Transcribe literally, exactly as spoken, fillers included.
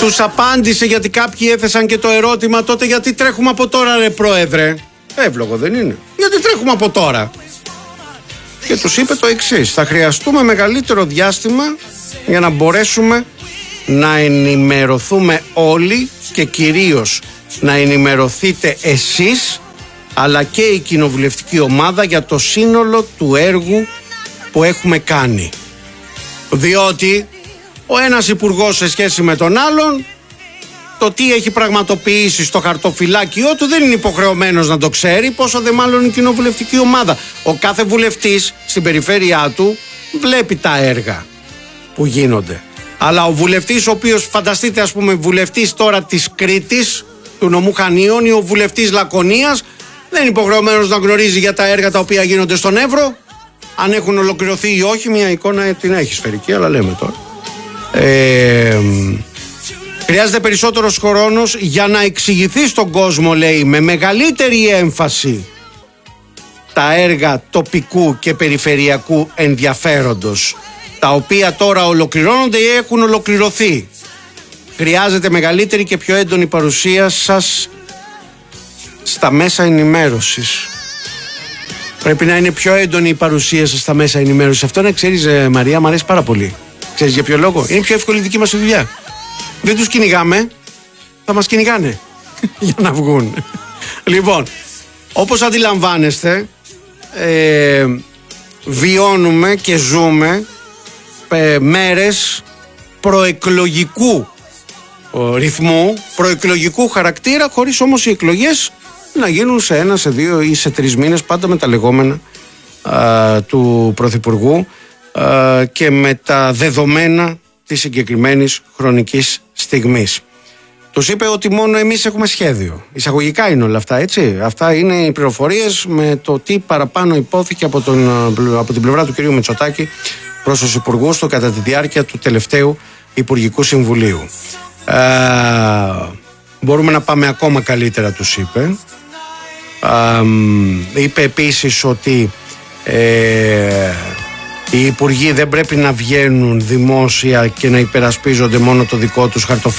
τους απάντησε, γιατί κάποιοι έθεσαν και το ερώτημα τότε, γιατί τρέχουμε από τώρα ρε πρόεδρε. Εύλογο δεν είναι? Γιατί τρέχουμε από τώρα? Και τους είπε το εξής: θα χρειαστούμε μεγαλύτερο διάστημα για να μπορέσουμε να ενημερωθούμε όλοι και κυρίως να ενημερωθείτε εσείς αλλά και η κοινοβουλευτική ομάδα για το σύνολο του έργου που έχουμε κάνει. Διότι ο ένας υπουργός σε σχέση με τον άλλον το τι έχει πραγματοποιήσει στο χαρτοφυλάκιό του δεν είναι υποχρεωμένος να το ξέρει, πόσο δε μάλλον η κοινοβουλευτική ομάδα. Ο κάθε βουλευτής στην περιφέρειά του βλέπει τα έργα που γίνονται. Αλλά ο βουλευτής, ο οποίος, φανταστείτε ας πούμε βουλευτής τώρα της Κρήτης, του νομού Χανίων, ή ο βουλευτής Λακωνίας, δεν είναι υποχρεωμένος να γνωρίζει για τα έργα τα οποία γίνονται στον Εύρο, αν έχουν ολοκληρωθεί ή όχι. Μια εικόνα την έχει σφαιρική, αλλά λέμε τώρα. Ε, χρειάζεται περισσότερος χρόνος για να εξηγηθεί στον κόσμο, λέει, με μεγαλύτερη έμφαση τα έργα τοπικού και περιφερειακού ενδιαφέροντος, τα οποία τώρα ολοκληρώνονται ή έχουν ολοκληρωθεί. Χρειάζεται μεγαλύτερη και πιο έντονη παρουσία σας στα μέσα ενημέρωσης. Πρέπει να είναι πιο έντονη η παρουσία σας στα μέσα ενημέρωσης. Αυτό να ξέρεις, Μαρία, μου αρέσει πάρα πολύ. Ξέρεις για ποιο λόγο? Είναι πιο εύκολη η δική μας δουλειά. Δεν τους κυνηγάμε, θα μας κυνηγάνε για να βγουν. Λοιπόν, όπως αντιλαμβάνεστε, ε, βιώνουμε και ζούμε ε, μέρες προεκλογικού ε, ρυθμού, προεκλογικού χαρακτήρα, χωρίς όμως οι εκλογές να γίνουν σε ένα, σε δύο ή σε τρεις μήνες, πάντα με τα λεγόμενα ε, του Πρωθυπουργού ε, και με τα δεδομένα της συγκεκριμένης χρονικής στιγμής. Τους είπε ότι μόνο εμείς έχουμε σχέδιο. Εισαγωγικά είναι όλα αυτά, έτσι. Αυτά είναι οι πληροφορίες με το τι παραπάνω υπόθηκε από, τον, από την πλευρά του κυρίου Μητσοτάκη προς τους υπουργούς του κατά τη διάρκεια του τελευταίου Υπουργικού Συμβουλίου. Ε, μπορούμε να πάμε ακόμα καλύτερα, τους είπε. Ε, είπε επίσης ότι ε, οι υπουργοί δεν πρέπει να βγαίνουν δημόσια και να υπερασπίζονται μόνο το δικό τους χαρτοφυλάκιο